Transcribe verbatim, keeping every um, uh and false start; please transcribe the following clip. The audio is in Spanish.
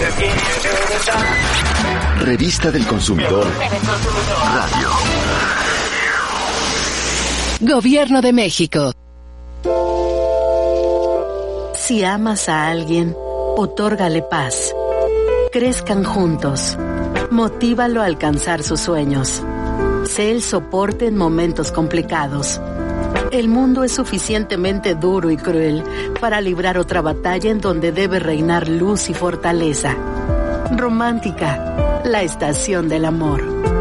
Revista del Consumidor. Radio. Gobierno de México. Si amas a alguien, otórgale paz. Crezcan juntos. Motívalo a alcanzar sus sueños. Sé el soporte en momentos complicados. El mundo es suficientemente duro y cruel para librar otra batalla en donde debe reinar luz y fortaleza. Romántica, la estación del amor.